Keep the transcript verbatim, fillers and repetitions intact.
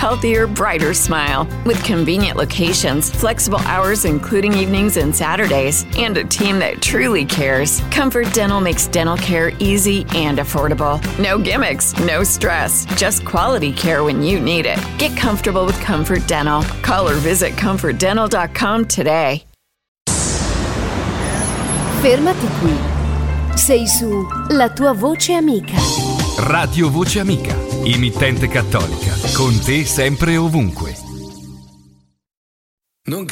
healthier, brighter smile. With convenient locations, flexible hours including evenings and Saturdays, and a team that truly cares, Comfort Dental makes dental care easy and affordable. No gimmicks, no stress, just quality care when you need it. Get comfortable with Comfort Dental. Call or visit comfort dental dot com today. Fermati qui. Sei su La tua voce amica. Radio Voce Amica, emittente cattolica, con te sempre e ovunque. Non